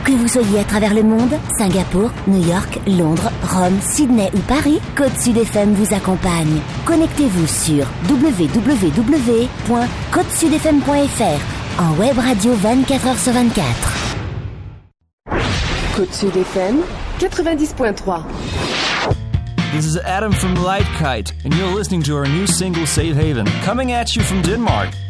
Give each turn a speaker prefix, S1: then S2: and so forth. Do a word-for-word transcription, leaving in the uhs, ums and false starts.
S1: Que vous soyez à travers le monde, Singapour, New York, Londres, Rome, Sydney ou Paris, Côte Sud F M vous accompagne. Connectez-vous sur w w w point côte sud f m point f r en web radio vingt-quatre heures sur vingt-quatre.
S2: Côte Sud F M quatre-vingt-dix point trois.
S3: This is Adam from Light Kite, and you're listening to our new single Safe Haven, coming at you from Denmark.